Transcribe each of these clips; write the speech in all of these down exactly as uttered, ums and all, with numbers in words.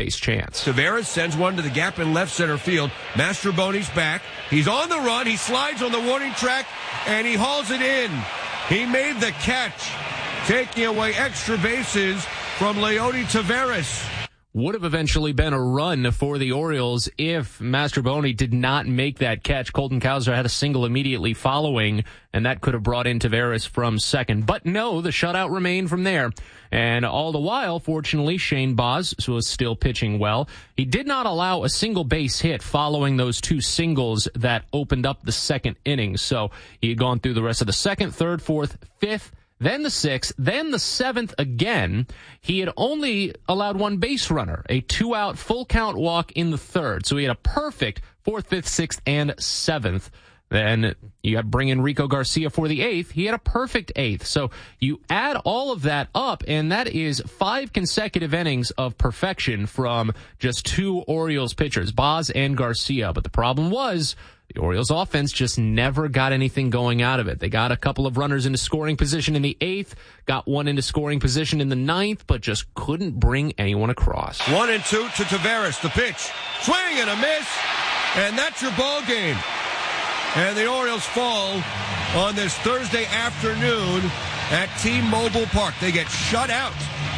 base chance. Taveras sends one to the gap in left center field. Mastrobuoni's back. He's on the run. He slides on the warning track, and he hauls it in. He made the catch, taking away extra bases from Leody Taveras. Would have eventually been a run for the Orioles if Mastrobuoni did not make that catch. Colton Cowser had a single immediately following, and that could have brought in Taveras from second. But no, the shutout remained from there. And all the while, fortunately, Shane Baz was still pitching well. He did not allow a single base hit following those two singles that opened up the second inning. So he had gone through the rest of the second, third, fourth, fifth, then the sixth, then the seventh again. He had only allowed one base runner, a two-out full-count walk in the third. So he had a perfect fourth, fifth, sixth, and seventh. Then you got bring in Rico Garcia for the eighth. He had a perfect eighth. So you add all of that up, and that is five consecutive innings of perfection from just two Orioles pitchers, Baz and Garcia. But the problem was, the Orioles offense just never got anything going out of it. They got a couple of runners into scoring position in the eighth, got one into scoring position in the ninth, but just couldn't bring anyone across. One and two to Taveras. The pitch. Swing and a miss. And that's your ball game. And the Orioles fall on this Thursday afternoon at T-Mobile Park. They get shut out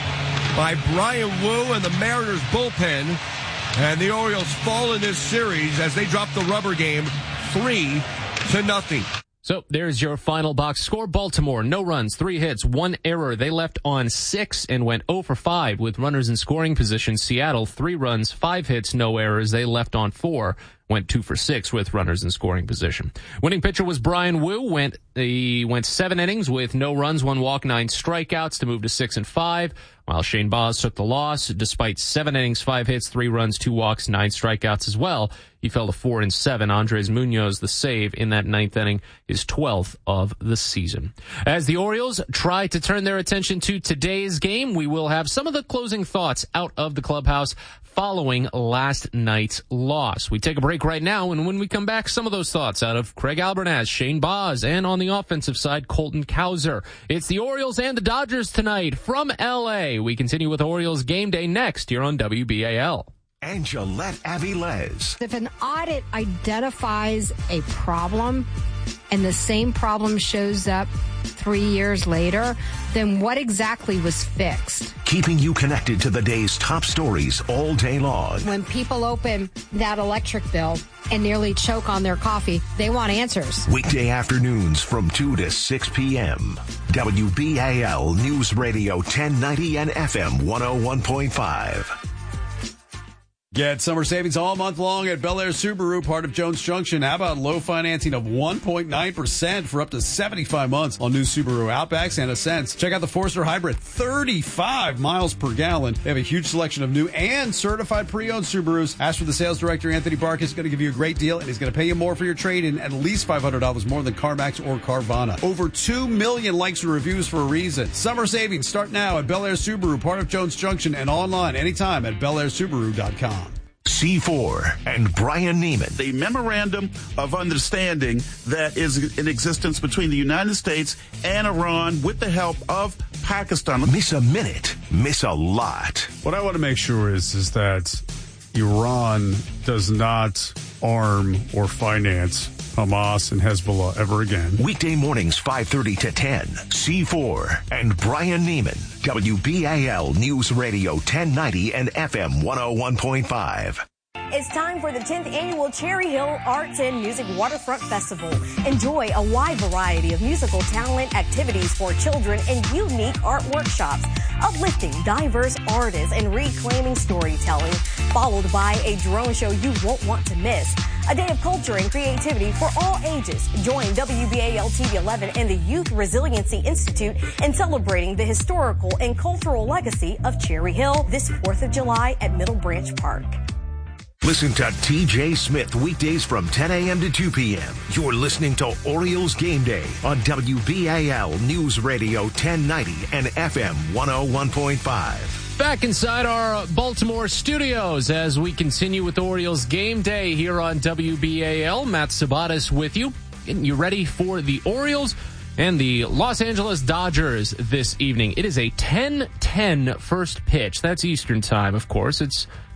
by Brian Wu and the Mariners bullpen. And the Orioles fall in this series as they drop the rubber game three to nothing. So there's your final box score. Baltimore, no runs, three hits, one error. They left on six and went oh for five with runners in scoring position. Seattle, three runs, five hits, no errors. They left on four, went two for six with runners in scoring position. Winning pitcher was Brian Wu. Went he went seven innings with no runs, one walk, nine strikeouts to move to six and five. While Shane Baz took the loss, despite seven innings, five hits, three runs, two walks, nine strikeouts as well. He fell to four and seven. Andres Munoz, the save in that ninth inning, his twelfth of the season. As the Orioles try to turn their attention to today's game, we will have some of the closing thoughts out of the clubhouse following last night's loss. We take a break right now, and when we come back, some of those thoughts out of Craig Albernaz, Shane Baz, and on the offensive side, Colton Cowser. It's the Orioles and the Dodgers tonight from L A. We continue with Orioles Game Day next here on W B A L. Angelette Avilés. If an audit identifies a problem and the same problem shows up three years later, then what exactly was fixed? Keeping you connected to the day's top stories all day long. When people open that electric bill and nearly choke on their coffee, they want answers. Weekday afternoons from two to six p.m. W B A L News Radio ten ninety and F M one oh one point five. Get summer savings all month long at Bel Air Subaru, part of Jones Junction. How about low financing of one point nine percent for up to seventy-five months on new Subaru Outbacks and Ascents? Check out the Forester Hybrid, thirty-five miles per gallon. They have a huge selection of new and certified pre-owned Subarus. Ask for the sales director, Anthony Barkus. He's going to give you a great deal, and he's going to pay you more for your trade-in, at least five hundred dollars more than CarMax or Carvana. Over two million likes and reviews for a reason. Summer savings start now at Bel Air Subaru, part of Jones Junction, and online anytime at bel air subaru dot com. C four and Brian Neiman. The memorandum of understanding that is in existence between the United States and Iran with the help of Pakistan. Miss a minute, miss a lot. What I want to make sure is, is that Iran does not arm or finance Hamas and Hezbollah ever again. Weekday mornings five thirty to ten. C four and Brian Neiman. W B A L News Radio ten ninety and F M one oh one point five. It's time for the tenth Annual Cherry Hill Arts and Music Waterfront Festival. Enjoy a wide variety of musical talent, activities for children, and unique art workshops, uplifting diverse artists and reclaiming storytelling, followed by a drone show you won't want to miss. A day of culture and creativity for all ages. Join W B A L T V eleven and the Youth Resiliency Institute in celebrating the historical and cultural legacy of Cherry Hill this fourth of July at Middle Branch Park. Listen to T J Smith weekdays from ten a.m. to two p.m. You're listening to Orioles Game Day on W B A L News Radio ten ninety and F M one oh one point five. Back inside our Baltimore studios as we continue with Orioles Game Day here on W B A L. Matt Sabatis with you, getting you ready for the Orioles and the Los Angeles Dodgers this evening. It is a ten ten first pitch. That's Eastern time, of course. It's